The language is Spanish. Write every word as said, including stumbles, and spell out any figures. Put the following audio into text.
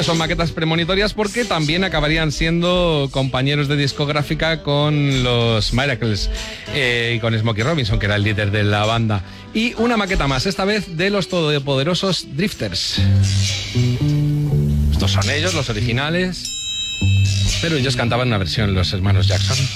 son maquetas premonitorias porque también acabarían siendo compañeros de discográfica con los Miracles eh, y con Smokey Robinson, que era el líder de la banda. Y una maqueta más, esta vez de los todopoderosos Drifters. Estos son ellos, los originales, pero ellos cantaban una versión, los hermanos Jackson.